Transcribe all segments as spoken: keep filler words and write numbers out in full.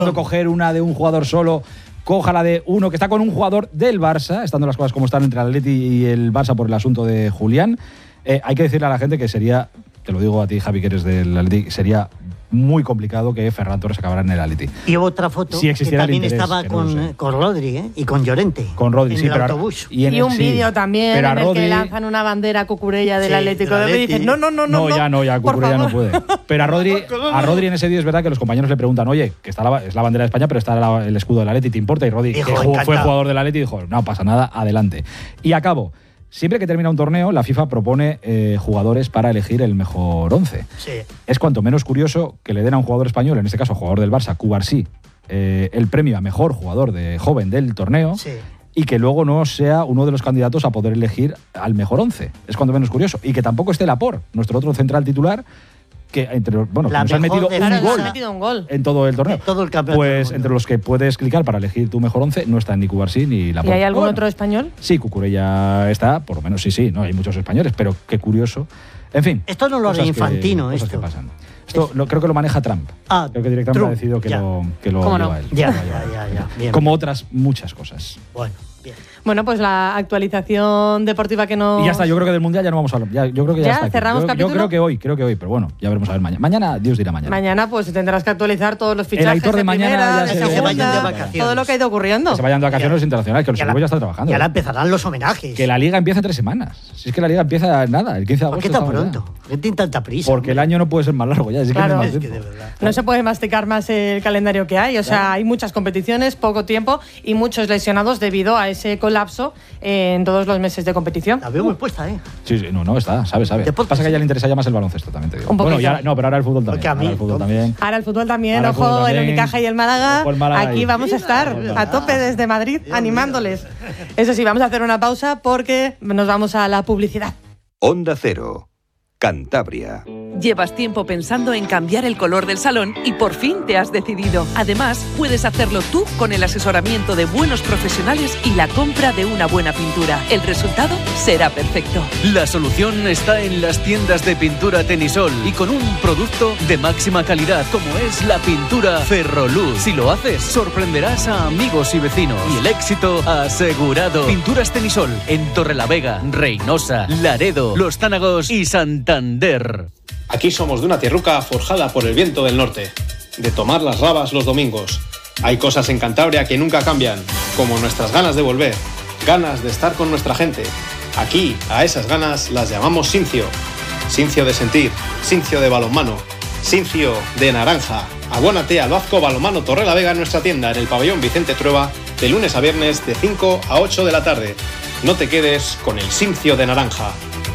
coger una de un jugador solo, coja la de uno que está con un jugador del Barça, estando las cosas como están entre el Atleti y el Barça por el asunto de Julián. Eh, hay que decirle a la gente que sería, te lo digo a ti, Javi, que eres del Atleti, sería muy complicado que Ferran Torres acabara en el Atleti. Y otra foto si que también interés, estaba que con, no con Rodri, ¿eh? Y con Llorente. Con Rodri, en sí, el pero autobús. Y, y un sí, vídeo también en el Rodri, que lanzan una bandera cucurella del sí, Atlético del de Madrid. Dicen, no, no, no, no. No, ya no, ya Cucurella no puede. Pero a Rodri, a Rodri en ese vídeo es verdad que los compañeros le preguntan, oye, que está la, es la bandera de España, pero está la, el escudo del Atleti, ¿te importa? Y Rodri, Hijo, que jugó, fue jugador del Atleti, dijo, no pasa nada, adelante. Y acabo. Siempre que termina un torneo, la FIFA propone eh, jugadores para elegir el mejor once. Sí. Es cuanto menos curioso que le den a un jugador español, en este caso jugador del Barça, Cubarsí, eh, el premio a mejor jugador de joven del torneo, Sí. y que luego no sea uno de los candidatos a poder elegir al mejor once. Es cuanto menos curioso. Y que tampoco esté Laporte, nuestro otro central titular, que entre bueno, que nos han metido un, claro, gol han metido un gol en todo el torneo. En todo el campeonato pues del entre los que puedes clicar para elegir tu mejor once no están ni Cubarsí ni Laporte. ¿Y hay algún bueno, otro español? Sí, Cucurella está, por lo menos sí, sí, no hay muchos españoles, pero qué curioso. En fin. Esto no lo hará Infantino, que, esto. Cosas que pasan. Esto lo, creo que lo maneja Trump. Ah, creo que directamente Trump, ha decidido que ya. lo, que lo ¿Cómo lleva no? él. Ya, Lo lleva ya, él. ya, ya. Bien, Como bien. otras muchas cosas. Bueno, bien. Bueno, pues la actualización deportiva que nos... Y ya está, yo creo que del Mundial ya no vamos a hablar. Ya, yo creo que ya, ¿Ya? está aquí. ¿Cerramos yo, capítulo? Yo creo que hoy, creo que hoy, pero bueno, ya veremos a ver mañana. Mañana, Dios dirá mañana. Mañana pues tendrás que actualizar todos los fichajes Aitor de de mañana primera, ya de se- segunda, que se vayan de vacaciones. todo lo que ha ido ocurriendo. Que se vayan de vacaciones los internacionales, que los Y equipos ya están trabajando. Y ahora empezarán los homenajes. Que la Liga empieza en tres semanas. Si es que la Liga empieza nada, el quince de ¿Por agosto. qué tan estamos pronto? ya. ¿Por qué tienen tanta prisa? Porque el año no puede ser más largo ya. Es que Claro. no hay Es más que de tiempo. verdad. No se puede masticar más el calendario que hay. O sea, hay muchas competiciones, poco tiempo y muchos lesionados debido a ese colapso en todos los meses de competición. La veo muy puesta, ¿eh? Sí, sí, no, no, está, sabe, sabe. Deportes, Pasa que a sí. ella le interesa ya más el baloncesto, también te digo. Un Bueno, poquillo. ya, no, pero ahora el fútbol también. Porque a mí, ahora el fútbol entonces- también. Ahora el fútbol también, Ahora el ojo, fútbol el también. Unicaja y el Málaga. Ojo el Málaga Aquí ahí. vamos a estar a tope desde Madrid animándoles. Eso sí, vamos a hacer una pausa porque nos vamos a la publicidad. Onda Cero, Cantabria. Llevas tiempo pensando en cambiar el color del salón y por fin te has decidido. Además, puedes hacerlo tú con el asesoramiento de buenos profesionales y la compra de una buena pintura. El resultado será perfecto. La solución está en las tiendas de pintura Tenisol y con un producto de máxima calidad como es la pintura Ferroluz. Si lo haces, sorprenderás a amigos y vecinos y el éxito asegurado. Pinturas Tenisol en Torrelavega, Reynosa, Laredo, Los Tánagos y Santander. Aquí somos de una tierruca forjada por el viento del norte, de tomar las rabas los domingos. Hay cosas en Cantabria que nunca cambian, como nuestras ganas de volver, ganas de estar con nuestra gente. Aquí, a esas ganas las llamamos Sincio. Sincio de sentir, Sincio de balonmano, Sincio de naranja. Abónate al Vasco Balonmano Torrelavega en nuestra tienda en el pabellón Vicente Trueba de lunes a viernes de cinco a ocho de la tarde. No te quedes con el Sincio de naranja.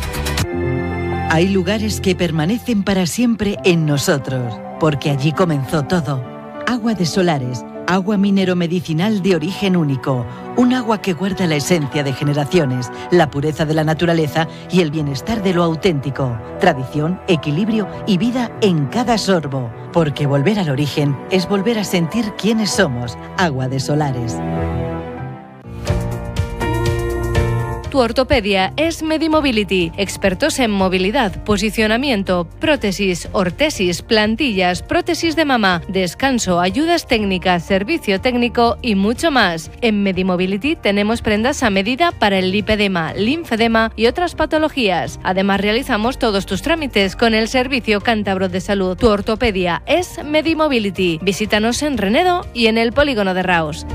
Hay lugares que permanecen para siempre en nosotros, porque allí comenzó todo. Agua de Solares, agua minero-medicinal de origen único, un agua que guarda la esencia de generaciones, la pureza de la naturaleza y el bienestar de lo auténtico. Tradición, equilibrio y vida en cada sorbo, porque volver al origen es volver a sentir quiénes somos. Agua de Solares. Tu ortopedia es Medimobility, expertos en movilidad, posicionamiento, prótesis, ortesis, plantillas, prótesis de mama, descanso, ayudas técnicas, servicio técnico y mucho más. En Medimobility tenemos prendas a medida para el lipedema, linfedema y otras patologías. Además realizamos todos tus trámites con el Servicio Cántabro de Salud. Tu ortopedia es Medimobility. Visítanos en Renedo y en el Polígono de Raos.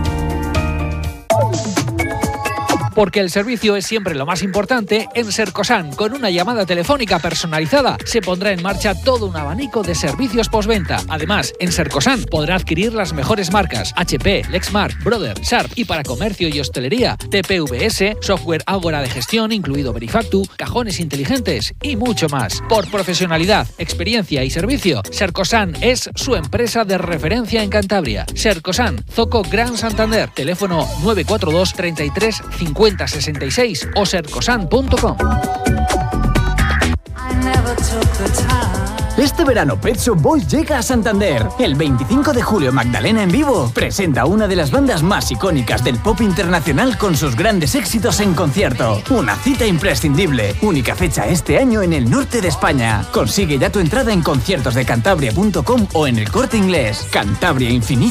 Porque el servicio es siempre lo más importante, en Sercosan, con una llamada telefónica personalizada, se pondrá en marcha todo un abanico de servicios postventa. Además, en Sercosan podrá adquirir las mejores marcas H P, Lexmark, Brother, Sharp y para comercio y hostelería, T P V S, software Ágora de gestión, incluido Verifactu, cajones inteligentes y mucho más. Por profesionalidad, experiencia y servicio, Sercosan es su empresa de referencia en Cantabria. Sercosan, Zoco Gran Santander, teléfono nueve cuatro dos, treinta y tres, cincuenta, sesenta y seis o sercosan punto com. Este verano Pet Shop Boys llega a Santander. El veinticinco de julio Magdalena en vivo presenta una de las bandas más icónicas del pop internacional con sus grandes éxitos en concierto. Una cita imprescindible. Única fecha este año en el norte de España. Consigue ya tu entrada en conciertos de cantabria punto com o en El Corte Inglés. Cantabria Infinita.